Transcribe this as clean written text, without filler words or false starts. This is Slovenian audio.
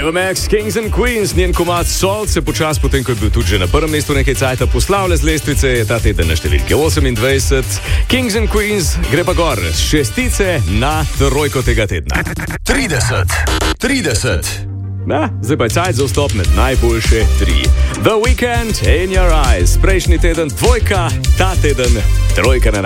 Ava Max, Kings and Queens, njen komad Salt se počas, potem ko je bil tudi že na prvem mestu nekaj cajta, poslavlja z lestvice, je ta teden na številke 28. Kings and Queens gre pa gor s šestice na trojko tega tedna. 30. Zdaj pa je cajt za vstop med najboljše 3. The Weeknd, In Your Eyes, prejšnji teden dvojka, ta teden trojka na